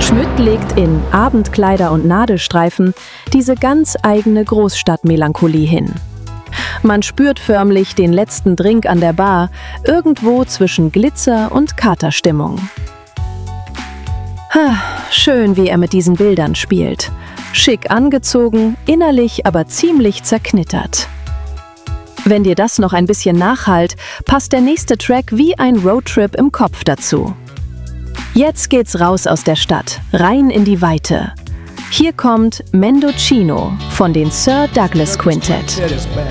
Schmütt legt in Abendkleider und Nadelstreifen diese ganz eigene Großstadtmelancholie hin. Man spürt förmlich den letzten Drink an der Bar, irgendwo zwischen Glitzer und Katerstimmung. Schön, wie er mit diesen Bildern spielt. Schick angezogen, innerlich aber ziemlich zerknittert. Wenn dir das noch ein bisschen nachhallt, passt der nächste Track wie ein Roadtrip im Kopf dazu. Jetzt geht's raus aus der Stadt, rein in die Weite. Hier kommt Mendocino von den Sir Douglas Quintet.